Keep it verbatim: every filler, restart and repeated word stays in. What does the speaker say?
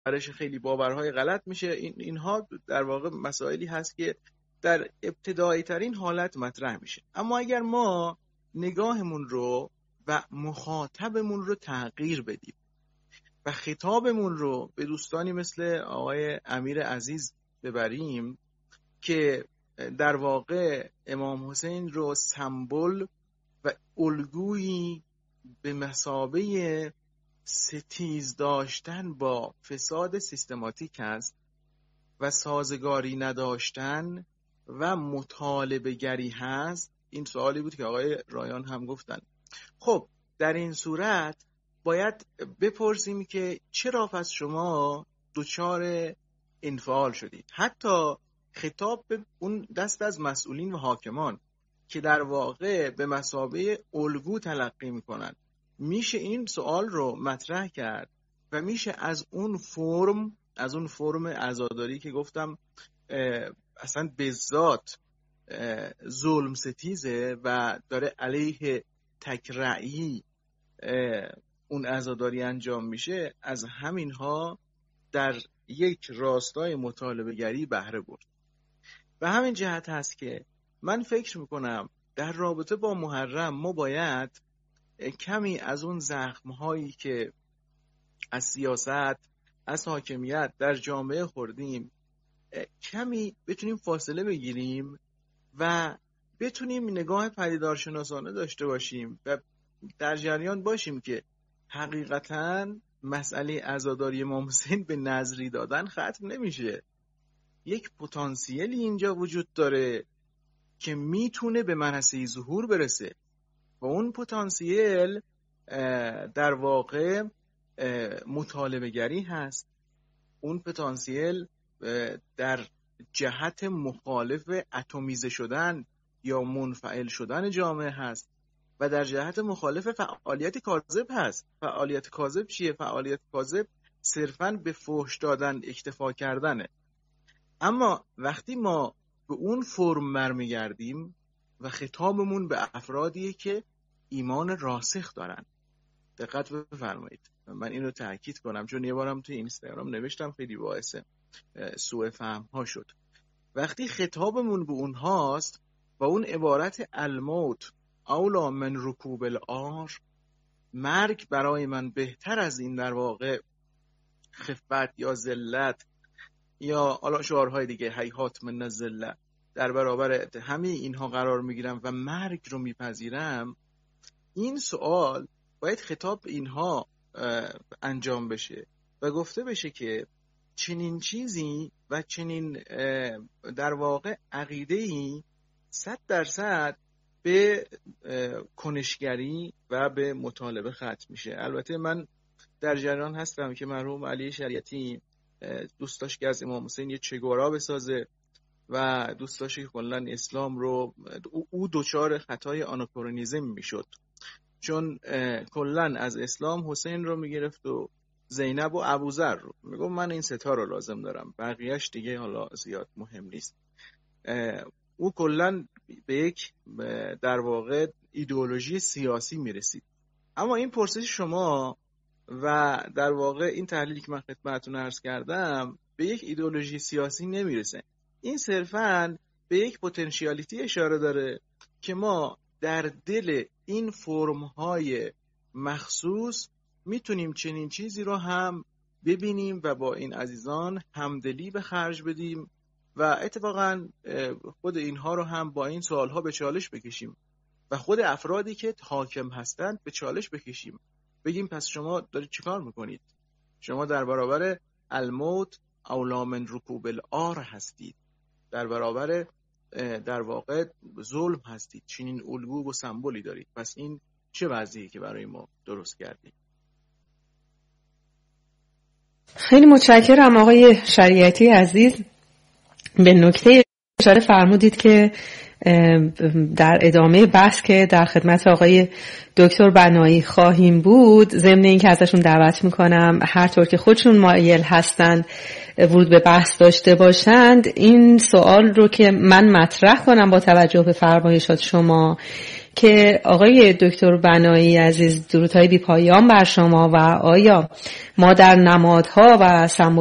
پرورش خیلی باورهای غلط میشه. این اینها در واقع مسائلی هست که در ابتدایی ترین حالت مطرح میشه. اما اگر ما نگاهمون رو و مخاطبمون رو تغییر بدیم و خطابمون رو به دوستانی مثل آقای امیر عزیز ببریم که در واقع امام حسین رو سمبل و الگویی به مثابه ستیز داشتن با فساد سیستماتیک است و سازگاری نداشتن و مطالبه گری هست. این سوالی بود که آقای رایان هم گفتن. خب در این صورت باید بپرسیم که چرا پس شما دچار انفعال شدید؟ حتی خطاب به اون دست از مسئولین و حاکمان که در واقع به مثابه الگو تلقی میکنن، میشه این سوال رو مطرح کرد و میشه از اون فرم از اون فرم عزاداری که گفتم اصلا به ذات ظلم ستیزه و داره علیه تک رأیی اون عزاداری انجام میشه، از همینها در یک راستای مطالبه گری بهره برد. و همین جهت هست که من فکر میکنم در رابطه با محرم ما باید کمی از اون زخم‌هایی که از سیاست، از حاکمیت در جامعه خوردیم کمی بتونیم فاصله بگیریم و بتونیم نگاه پدیدارشناسانه داشته باشیم و در جریان باشیم که حقیقتاً مسئله عزاداری امام حسین به نظری دادن ختم نمیشه. یک پتانسیلی اینجا وجود داره که میتونه به منصه ظهور برسه و اون پتانسیل در واقع مطالبه گری هست. اون پتانسیل در جهت مخالف اتمیزه شدن یا منفعل شدن جامعه هست و در جهت مخالف فعالیت کاذب هست. فعالیت کاذب چیه؟ فعالیت کاذب صرفاً به فحش دادن اکتفا کردنه. اما وقتی ما به اون فرم برمیگردیم و خطابمون به افرادیه که ایمان راسخ دارن، دقت بفرمایید، من اینو تاکید کنم چون یه بارم توی اینستاگرام نوشتم خیلی باعث سوء فهم ها شد. وقتی خطابمون به اونهاست و اون عبارت الموت اولا من رکوب العار، مرگ برای من بهتر از این در واقع خفت یا ذلت یا حالا شعارهای دیگه هیهات من الذلة در برابر همه اینها قرار میگیرم و مرگ رو میپذیرم، این سوال باید خطاب به اینها انجام بشه و گفته بشه که چنین چیزی و چنین در واقع عقیده‌ای صد درصد به کنشگری و به مطالبه ختم میشه. البته من در جریان هستم که مرحوم علی شریعتی دوست داشت که از امام حسین یه چگوارا بسازه و دوست داشت که کلاً اسلام رو او دوچار خطای آناکرونیزم میشد، چون کلاً از اسلام حسین رو میگرفت و زینب و ابوذر رو میگم من این ستا رو لازم دارم، بقیهش دیگه حالا زیاد مهم نیست. او کلاً به یک در واقع ایدئولوژی سیاسی میرسید. اما این پرسش شما و در واقع این تحلیلی که من خدمتتون عرض کردم به یک ایدئولوژی سیاسی نمیرسه. این صرفاً به یک پتانسیالیتی اشاره داره که ما در دل این فرم‌های مخصوص میتونیم چنین چیزی رو هم ببینیم و با این عزیزان همدلی به خرج بدیم و اتفاقاً خود اینها رو هم با این سوالها به چالش بکشیم و خود افرادی که حاکم هستند به چالش بکشیم، بگیم پس شما دارید چیکار میکنید؟ شما در برابر الموت اولا من رکوب العار هستید، در برابر در واقع ظلم هستید، چنین الگو و سمبولی دارید. پس این چه وضعیه که برای ما درست کردید؟ خیلی متشکرم آقای شریعتی عزیز. به نکته اشاره فرمودید که در ادامه بحث که در خدمت آقای دکتر بنایی خواهیم بود، ضمن این که ازشون دعوت میکنم هر طور که خودشون مایل هستند ورود به بحث داشته باشند، این سوال رو که من مطرح کنم با توجه به فرمایشات شما که آقای دکتر بنایی عزیز، درودهای بی پایان بر شما. و آیا ما در نمادها و